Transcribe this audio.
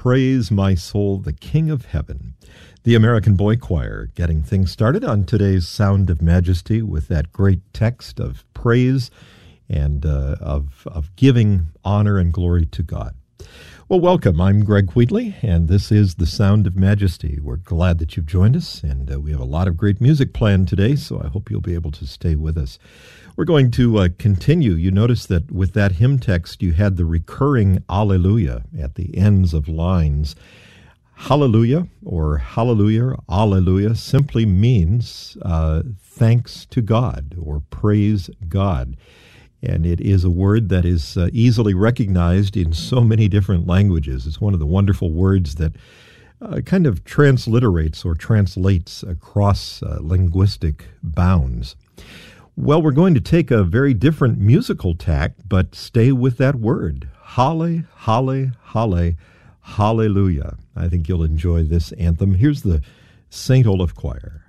Praise My Soul, the King of Heaven. The American Boy Choir getting things started on today's Sound of Majesty with that great text of praise and of giving honor and glory to God. Well, welcome. I'm Greg Wheatley, and this is the Sound of Majesty. We're glad that you've joined us, and we have a lot of great music planned today, so I hope you'll be able to stay with us. We're going to continue. You notice that with that hymn text, you had the recurring Alleluia at the ends of lines. Hallelujah or Hallelujah, Alleluia simply means thanks to God or praise God. And it is a word that is easily recognized in so many different languages. It's one of the wonderful words that kind of transliterates or translates across linguistic bounds. Well, we're going to take a very different musical tack, but stay with that word. Halle, halle, halle, hallelujah. I think you'll enjoy this anthem. Here's the St. Olaf Choir.